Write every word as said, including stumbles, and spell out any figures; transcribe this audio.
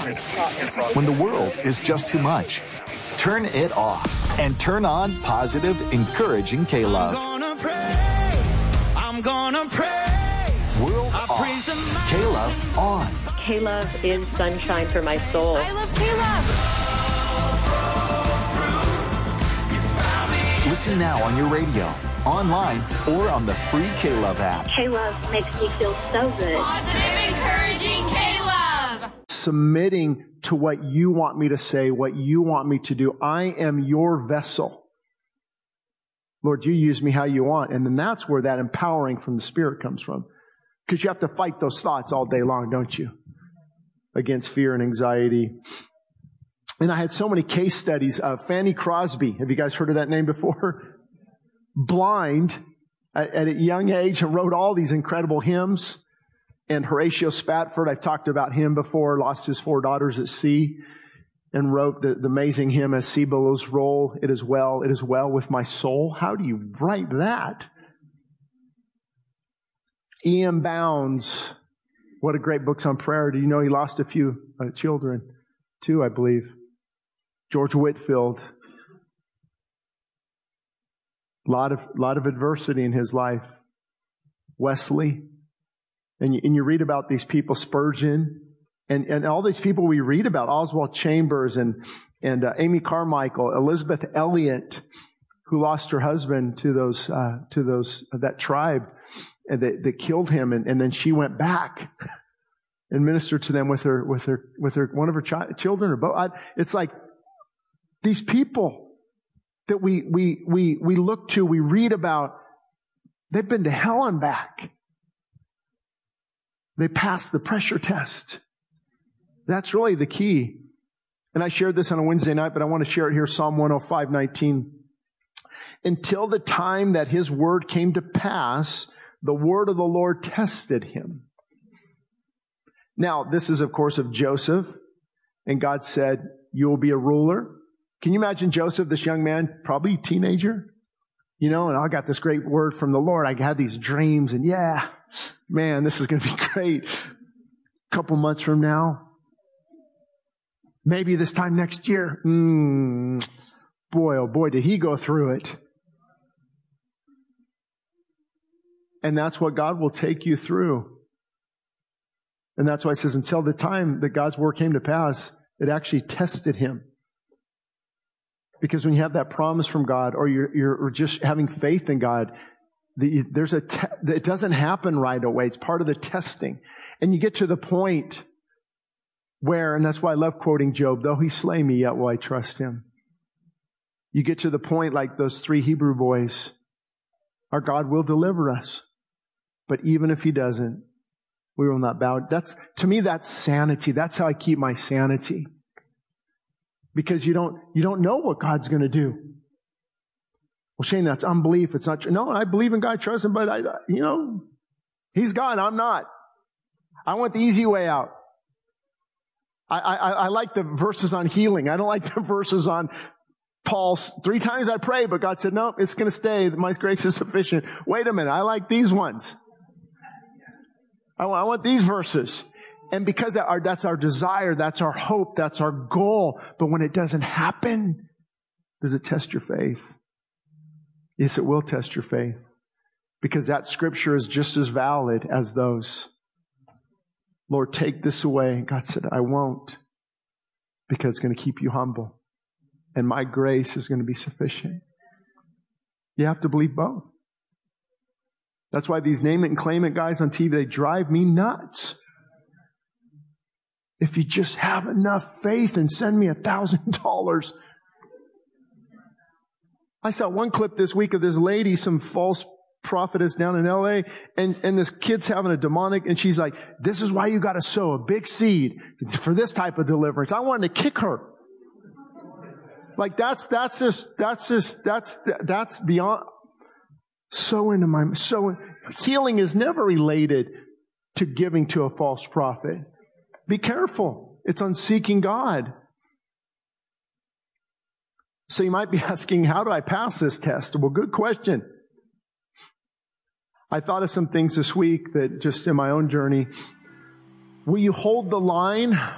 When the world is just too much, turn it off and turn on positive, encouraging K-Love. I'm gonna praise, I'm gonna praise. World I off, K-Love on. K-Love is sunshine for my soul. I love K-Love. Listen now on your radio, online, or on the free K-Love app. K-Love makes me feel so good. Positive, encouraging K-Love. Submitting to what you want me to say, what you want me to do. I am your vessel. Lord, you use me how you want. And then that's where that empowering from the Spirit comes from. Because you have to fight those thoughts all day long, don't you? Against fear and anxiety. And I had so many case studies of Fanny Crosby. Have you guys heard of that name before? Blind at, at a young age and wrote all these incredible hymns. And Horatio Spafford, I've talked about him before, lost his four daughters at sea and wrote the, the amazing hymn, As Sea Billows Roll, It is well, it is well with my soul. How do you write that? E M Bounds, what a great book on prayer. Do you know he lost a few uh, children? Two, I believe. George Whitfield. A lot of, lot of adversity in his life. Wesley. And you, and you read about these people, Spurgeon, and, and all these people we read about, Oswald Chambers and, and uh, Amy Carmichael, Elizabeth Elliot, who lost her husband to those, uh, to those, uh, that tribe and that, that killed him. And, and then she went back and ministered to them with her, with her, with her, one of her chi- children or both. I, it's like these people that we, we, we, we look to, we read about, they've been to hell and back. They passed the pressure test. That's really the key. And I shared this on a Wednesday night, but I want to share it here. Psalm one oh five, nineteen. Until the time that his word came to pass, the word of the Lord tested him. Now, this is, of course, of Joseph. And God said, you will be a ruler. Can you imagine Joseph, this young man, probably a teenager? You know, and I got this great word from the Lord. I had these dreams and yeah, man, this is going to be great. A couple months from now. Maybe this time next year. Mm, boy, oh boy, did he go through it. And that's what God will take you through. And that's why it says until the time that God's word came to pass, it actually tested him. Because when you have that promise from God, or you're, you're just having faith in God, the, there's a te- it doesn't happen right away. It's part of the testing. And you get to the point where, and that's why I love quoting Job, though he slay me, yet will I trust him. You get to the point like those three Hebrew boys. Our God will deliver us. But even if he doesn't, we will not bow. That's, to me, that's sanity. That's how I keep my sanity. Because you don't, you don't know what God's going to do. Well, Shane, that's unbelief. It's not true. No, I believe in God, trust him, but I, you know, he's God. I'm not. I want the easy way out. I, I, I like the verses on healing. I don't like the verses on Paul's three times I prayed, but God said, no, it's going to stay. My grace is sufficient. Wait a minute. I like these ones. I want, I want these verses. And because that our, that's our desire, that's our hope, that's our goal. But when it doesn't happen, does it test your faith? Yes, it will test your faith. Because that scripture is just as valid as those. Lord, take this away. God said, I won't. Because it's going to keep you humble. And my grace is going to be sufficient. You have to believe both. That's why these name it and claim it guys on T V, they drive me nuts. If you just have enough faith and send me a thousand dollars. I saw one clip this week of this lady, some false prophetess down in L A, and, and this kid's having a demonic, and she's like, this is why you got to sow a big seed for this type of deliverance. I wanted to kick her. Like that's, that's just, that's just, that's, that's beyond, so into my, so, healing is never related to giving to a false prophet. Be careful. It's on seeking God. So you might be asking, how do I pass this test? Well, good question. I thought of some things this week that just in my own journey. Will you hold the line